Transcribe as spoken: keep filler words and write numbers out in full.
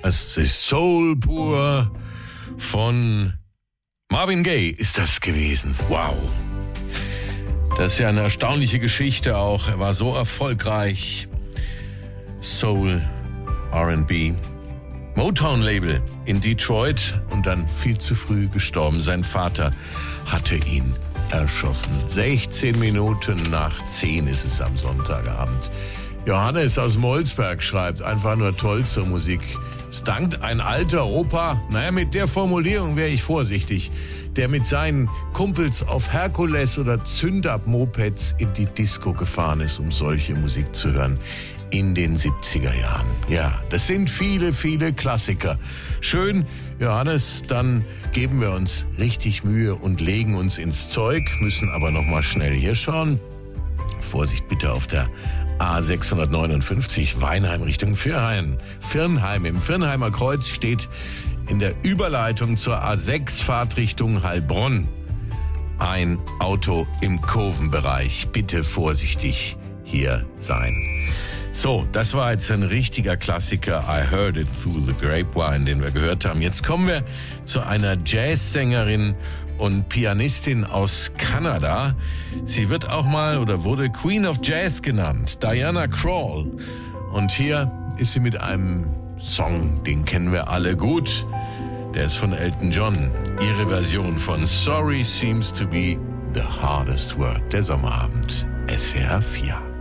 Es ist Soul pur von Marvin Gaye ist das gewesen. Wow. Das ist ja eine erstaunliche Geschichte auch. Er war so erfolgreich. Soul, R and B, Motown-Label in Detroit und dann viel zu früh gestorben. Sein Vater hatte ihn erschossen. sechzehn Minuten nach zehn ist es am Sonntagabend. Johannes aus Molsberg schreibt, einfach nur toll zur Musik. Es dankt ein alter Opa, naja, mit der Formulierung wäre ich vorsichtig, der mit seinen Kumpels auf Herkules oder Zündab-Mopeds in die Disco gefahren ist, um solche Musik zu hören. In den siebziger Jahren. Ja, das sind viele, viele Klassiker. Schön, Johannes, dann geben wir uns richtig Mühe und legen uns ins Zeug, müssen aber noch mal schnell hier schauen. Vorsicht bitte auf der A sechshundertneunundfünfzig, Weinheim Richtung Firnheim. Firnheim, im Firnheimer Kreuz steht in der Überleitung zur A sechs Fahrtrichtung Heilbronn ein Auto im Kurvenbereich. Bitte vorsichtig hier sein. So, das war jetzt ein richtiger Klassiker, I Heard It Through the Grapevine, den wir gehört haben. Jetzt kommen wir zu einer Jazzsängerin und Pianistin aus Kanada. Sie wird auch mal oder wurde Queen of Jazz genannt, Diana Krall. Und hier ist sie mit einem Song, den kennen wir alle gut. Der ist von Elton John. Ihre Version von Sorry Seems to Be the Hardest Word. Der Sommerabend, S W R vier.